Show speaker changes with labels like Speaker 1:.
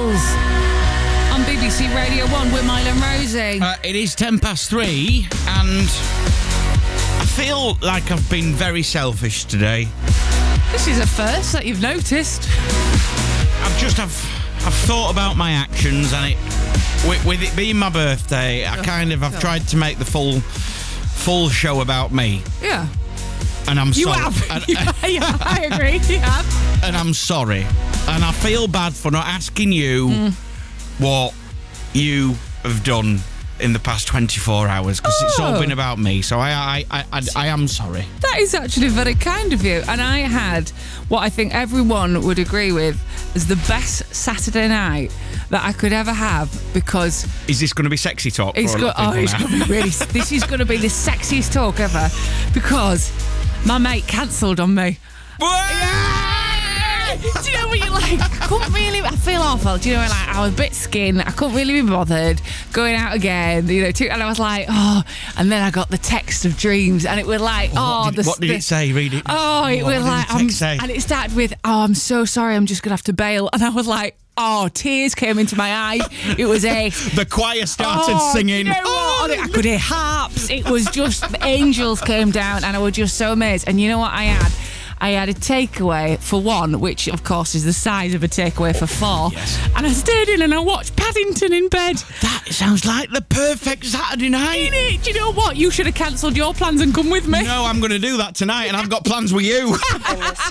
Speaker 1: Hills on BBC Radio 1 with Mile and Rosie.
Speaker 2: It is 3:10, and I feel like I've been very selfish today.
Speaker 1: This is a first that you've noticed.
Speaker 2: I've thought about my actions, and with it being my birthday, I've tried to make the full show about me.
Speaker 1: Yeah.
Speaker 2: And I'm
Speaker 1: You
Speaker 2: sorry.
Speaker 1: have. Yeah, I agree. You have.
Speaker 2: And I'm sorry. And I feel bad for not asking you what you have done in the past 24 hours, because it's all been about me. So I am sorry.
Speaker 1: That is actually very kind of you. And I had what I think everyone would agree with as the best Saturday night that I could ever have, because
Speaker 2: Is this going to be sexy talk?
Speaker 1: it's
Speaker 2: for a lot of
Speaker 1: it's
Speaker 2: people
Speaker 1: going to be really. This is going to be the sexiest talk ever, because my mate cancelled on me. Do you know what you're like? I feel awful. Do you know, like, I was a bit skinned. I couldn't really be bothered going out again, and I was like, and then I got the text of dreams, and it was like,
Speaker 2: What did it say? Read it.
Speaker 1: Oh, it was like, and it started with, I'm so sorry, I'm just going to have to bail. And I was like, tears came into my eyes. It was
Speaker 2: the choir started singing.
Speaker 1: You know what? I could hear harps. It was just, the angels came down, and I was just so amazed. And you know what I had? I had a takeaway for one, which of course is the size of a takeaway for four.
Speaker 2: Yes.
Speaker 1: And I stayed in and I watched Paddington in bed.
Speaker 2: That sounds like the perfect Saturday night.
Speaker 1: Do you know what? You should have cancelled your plans and come with me.
Speaker 2: No, I'm going to do that tonight, and I've got plans with you.